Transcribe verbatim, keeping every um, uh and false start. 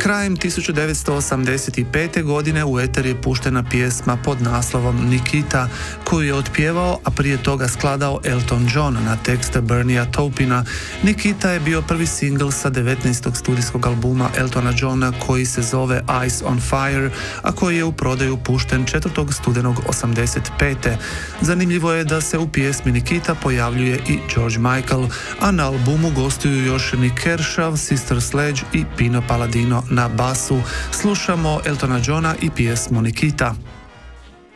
Krajem tisuću devetsto osamdeset pete. godine u eter je puštena pjesma pod naslovom Nikita, koju je otpjevao, a prije toga skladao Elton John na tekst Berniea Taupina. Nikita je bio prvi singl sa devetnaestog studijskog albuma Eltona Johna koji se zove Eyes on Fire, a koji je u prodaju pušten četvrtog studenog osamdeset pete. Zanimljivo je da se u pjesmi Nikita pojavljuje i George Michael, a na albumu gostuju još Nick Kershaw, Sister Sledge i Pino Palladino na basu. Slušamo Eltona Johna i pjesmu Nikita.